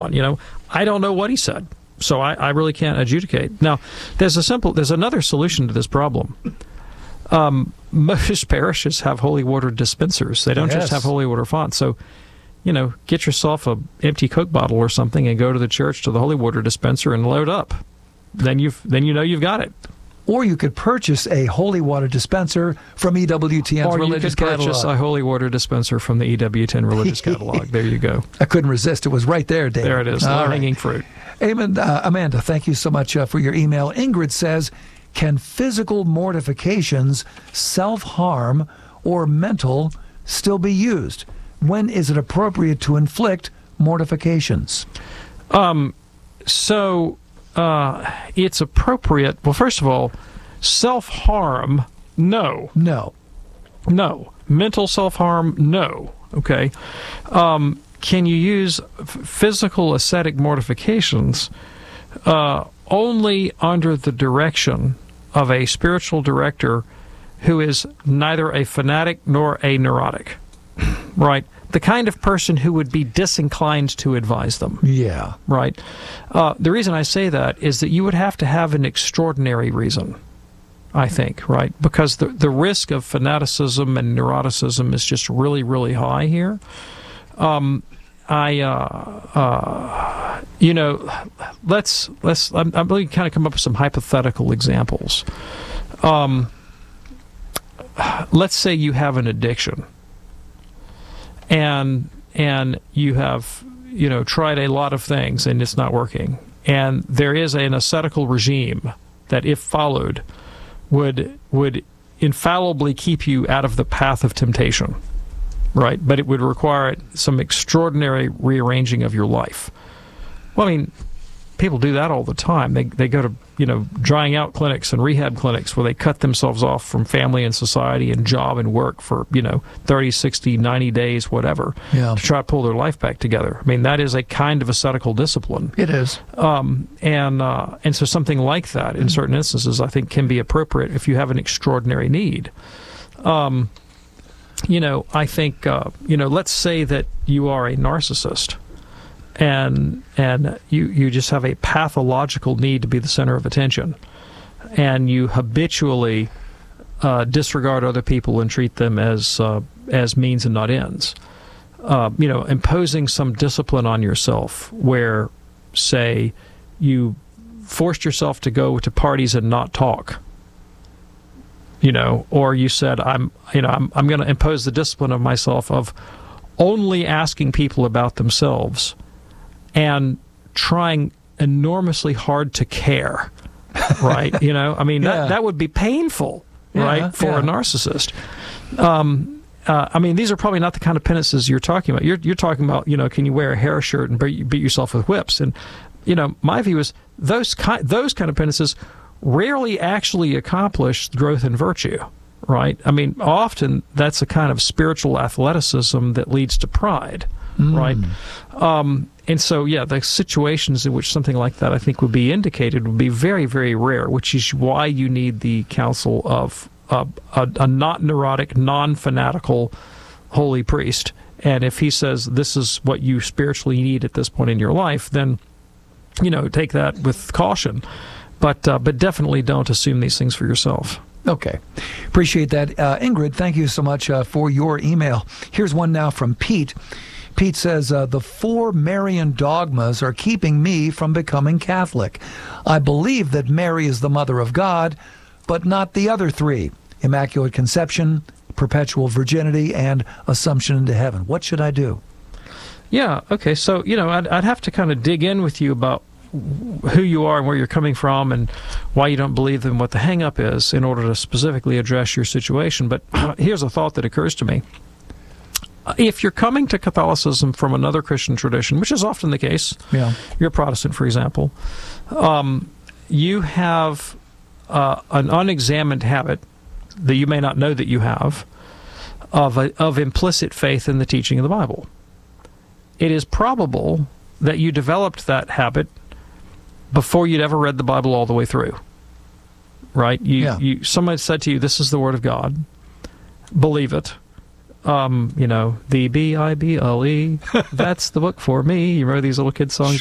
I don't know what he said, so I really can't adjudicate. Now, there's another solution to this problem. Most parishes have holy water dispensers. They don't just have holy water fonts. So, get yourself a empty Coke bottle or something and go to the church to the holy water dispenser and load up. Then you've got it. Or you could purchase a holy water dispenser from EWTN's Religious Catalog. Or you could purchase a holy water dispenser from the EWTN Religious Catalog. There you go. I couldn't resist. It was right there, Dave. There it is, low-hanging fruit. Amanda, thank you so much for your email. Ingrid says, can physical mortifications, self-harm, or mental still be used? When is it appropriate to inflict mortifications? It's appropriate. Well, first of all, self-harm, no. No. Mental self-harm, no. Okay. Can you use physical ascetic mortifications only under the direction of a spiritual director who is neither a fanatic nor a neurotic, right? The kind of person who would be disinclined to advise them. Yeah. Right? The reason I say that is that you would have to have an extraordinary reason, I think, right? Because the risk of fanaticism and neuroticism is just really, really high here. I'm really kind of come up with some hypothetical examples. Let's say you have an addiction. And you have, tried a lot of things and it's not working. And there is an ascetical regime that, if followed, would infallibly keep you out of the path of temptation, right? But it would require some extraordinary rearranging of your life. Well, I mean, people do that all the time. They go to, drying out clinics and rehab clinics where they cut themselves off from family and society and job and work for, 30, 60, 90 days, whatever, to try to pull their life back together. I mean, that is a kind of ascetical discipline. It is. And so something like that, in certain instances, I think can be appropriate if you have an extraordinary need. I think, let's say that you are a narcissist. And you just have a pathological need to be the center of attention, and you habitually disregard other people and treat them as means and not ends. Imposing some discipline on yourself, where, say, you forced yourself to go to parties and not talk. Or you said, I'm going to impose the discipline of myself of only asking people about themselves and trying enormously hard to care, right? That would be painful, right, for a narcissist. These are probably not the kind of penances you're talking about. You're talking about, can you wear a hair shirt and beat yourself with whips? And, my view is those kind of penances rarely actually accomplish growth in virtue, right? I mean, often that's a kind of spiritual athleticism that leads to pride, right? And so, the situations in which something like that I think would be indicated would be very, very rare, which is why you need the counsel of a not neurotic, non-fanatical holy priest. And if he says this is what you spiritually need at this point in your life, then, take that with caution. But definitely don't assume these things for yourself. Okay. Appreciate that. Ingrid, thank you so much for your email. Here's one now from Pete. Pete says, the 4 Marian dogmas are keeping me from becoming Catholic. I believe that Mary is the Mother of God, but not the other 3, Immaculate Conception, Perpetual Virginity, and Assumption into Heaven. What should I do? Yeah, okay. So, I'd have to kind of dig in with you about who you are and where you're coming from and why you don't believe them, what the hang-up is, in order to specifically address your situation. But here's a thought that occurs to me. If you're coming to Catholicism from another Christian tradition, which is often the case, you're a Protestant, for example, you have an unexamined habit that you may not know that you have of implicit faith in the teaching of the Bible. It is probable that you developed that habit before you'd ever read the Bible all the way through, right? Someone said to you, this is the Word of God, believe it. The Bible, that's the book for me. You remember these little kid songs?